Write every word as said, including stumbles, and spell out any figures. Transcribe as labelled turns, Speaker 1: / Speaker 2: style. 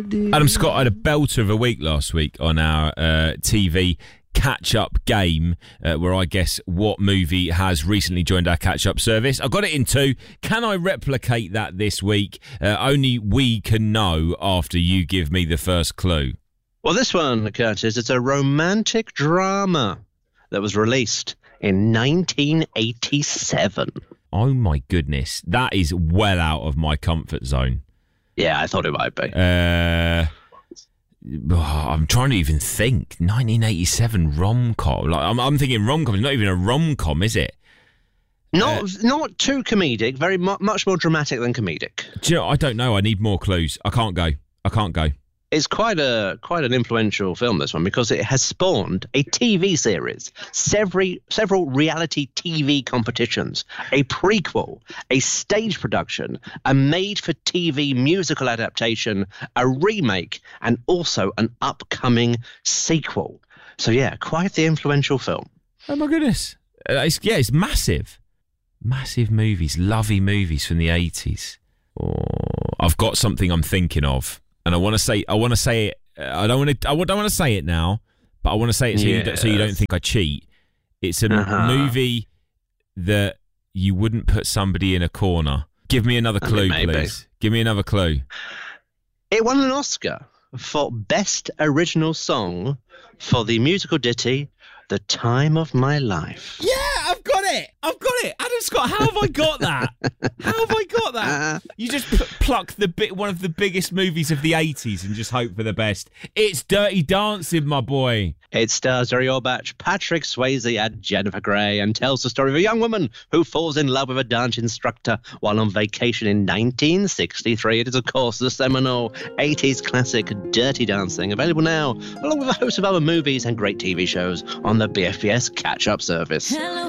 Speaker 1: Adam Scott had a belter of a week last week on our uh, T V catch-up game, uh, where I guess what movie has recently joined our catch-up service. I got it in two. Can I replicate that this week? Uh, only we can know after you give me the first clue.
Speaker 2: Well, this one, Curtis, it's a romantic drama that was released in nineteen eighty-seven.
Speaker 1: Oh, my goodness. That is well out of my comfort zone.
Speaker 2: Yeah, I thought it might be.
Speaker 1: Uh... Oh, I'm trying to even think. nineteen eighty-seven rom-com. Like, I'm, I'm thinking rom-com. It's not even a rom-com, is it?
Speaker 2: Not
Speaker 1: uh,
Speaker 2: not too comedic. Very mu- much more dramatic than comedic.
Speaker 1: Do you know, I don't know. I need more clues. I can't go. I can't go.
Speaker 2: It's quite a quite an influential film, this one, because it has spawned a T V series, several several reality T V competitions, a prequel, a stage production, a made-for-T V musical adaptation, a remake, and also an upcoming sequel. So yeah, quite the influential film.
Speaker 1: Oh my goodness! Uh, it's, yeah, it's massive, massive movies, lovey movies from the eighties. Oh, I've got something I'm thinking of. And I want to say, I want to say it. I don't want to. I don't want to say it now, but I want to say it so, yes. you, don't, so you don't think I cheat. It's a uh-huh. movie that you wouldn't put somebody in a corner. Give me another clue, I mean, please. Give me another clue.
Speaker 2: It won an Oscar for Best Original Song for the musical ditty "The Time of My Life."
Speaker 1: Yeah, I've got it. I've got it. Adam Scott, how have I got that? How have I got that? You just p- pluck the bit one of the biggest movies of the eighties and just hope for the best. It's Dirty Dancing, my boy.
Speaker 2: It stars Jerry Orbach, Patrick Swayze and Jennifer Grey, and tells the story of a young woman who falls in love with a dance instructor while on vacation in nineteen sixty-three. It is, of course, the seminal eighties classic Dirty Dancing, available now, along with a host of other movies and great T V shows on the B F B S catch-up service. Hello.